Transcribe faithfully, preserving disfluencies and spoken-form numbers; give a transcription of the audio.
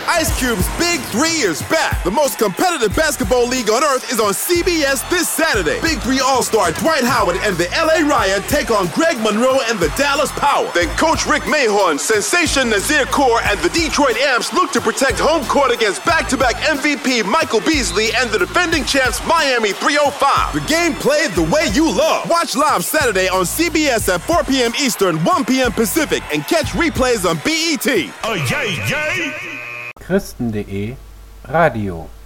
Ice Cube's Big Three is back. The most competitive basketball league on earth is on C B S this Saturday. Big Three All-Star Dwight Howard and the L A Riot take on Greg Monroe and the Dallas Power. Then Coach Rick Mahorn, Sensation Nazir Kaur, and the Detroit Amps look to protect home court against back-to-back M V P Michael Beasley and the defending champs Miami three oh five. The game played the way you love. Watch live Saturday on C B S at four p.m. Eastern, one p.m. Pacific, and catch replays on B E T. Oh, yay, yay! Christen punkt de Radio